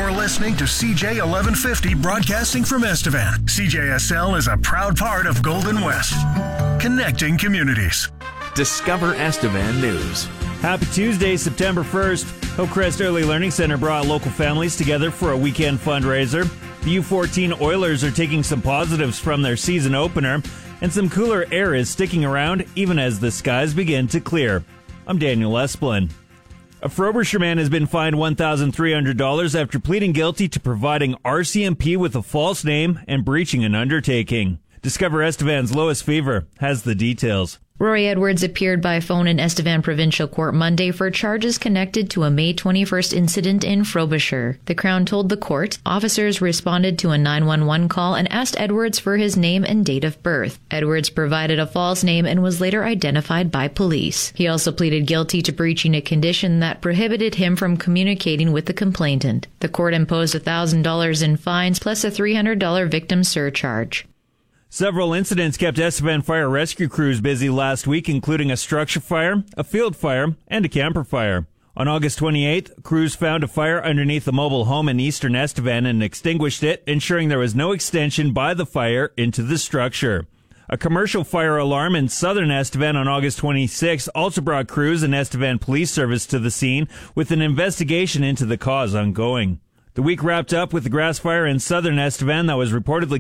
You're listening to CJ 1150 broadcasting from Estevan. CJSL is a proud part of Golden West, connecting communities. Discover Estevan News. Happy Tuesday, September 1st. Hillcrest Early Learning Center brought local families together for a weekend fundraiser. The U14 Oilers are taking some positives from their season opener, and some cooler air is sticking around even as the skies begin to clear. I'm Daniel Esplin. A Frobisher man has been fined $1,300 after pleading guilty to providing RCMP with a false name and breaching an undertaking. Discover Estevan's Lois Fever has the details. Rory Edwards appeared by phone in Estevan Provincial Court Monday for charges connected to a May 21st incident in Frobisher. The Crown told the court officers responded to a 911 call and asked Edwards for his name and date of birth. Edwards provided a false name and was later identified by police. He also pleaded guilty to breaching a condition that prohibited him from communicating with the complainant. The court imposed $1,000 in fines plus a $300 victim surcharge. Several incidents kept Estevan fire rescue crews busy last week, including a structure fire, a field fire, and a camper fire. On August 28th, crews found a fire underneath a mobile home in eastern Estevan and extinguished it, ensuring there was no extension by the fire into the structure. A commercial fire alarm in southern Estevan on August 26th also brought crews and Estevan Police Service to the scene, with an investigation into the cause ongoing. The week wrapped up with the grass fire in southern Estevan that was reportedly